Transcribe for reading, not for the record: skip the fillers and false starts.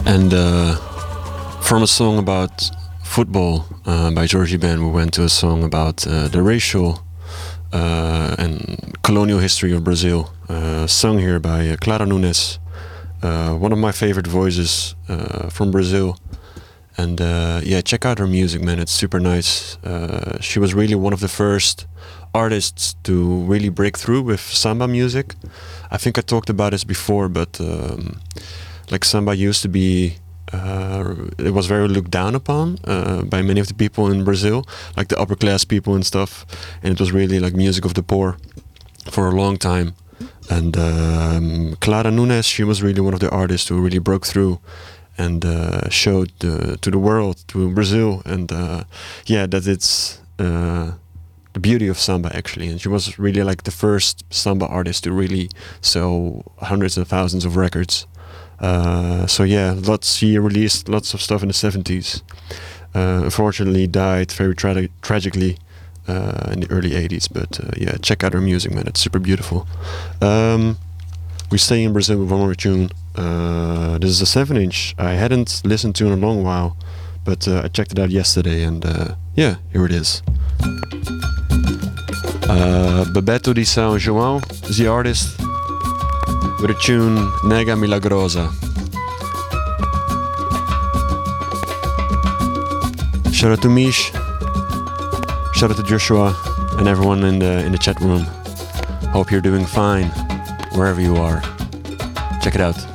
And from a song about football by Georgie Ben, we went to a song about the racial and colonial history of Brazil, sung here by Clara Nunes, one of my favorite voices from Brazil. And yeah, check out her music, man. It's super nice. She was really one of the first artists to really break through with samba music. I think I talked about this before, but like samba used to be, it was very looked down upon by many of the people in Brazil, like the upper class people and stuff. And it was really like music of the poor for a long time. And Clara Nunes, she was really one of the artists who really broke through and showed to the world, to Brazil, and yeah, that it's the beauty of samba actually. And she was really like the first samba artist to really sell hundreds of thousands of records. So yeah, she released lots of stuff in the 70s. Unfortunately died very tragically in the early 80s, but yeah, check out her music, man. It's super beautiful. We stay in Brazil with one more tune. This is a 7-inch I hadn't listened to in a long while, but I checked it out yesterday, and yeah, here it is. Bebeto di São João is the artist, with a tune Nega Milagrosa. Shout out to Mish, shout out to Joshua, and everyone in the chat room. Hope you're doing fine wherever you are. Check it out.